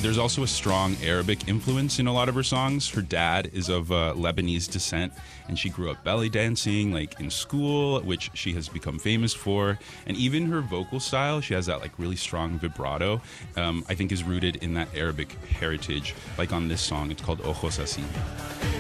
there's also a strong Arabic influence in a lot of her songs. Her dad is of Lebanese descent, and she grew up belly dancing like in school, which she has become famous for. And even her vocal style, she has that like really strong vibrato, I think is rooted in that Arabic heritage. Like on this song, it's called Ojos Así.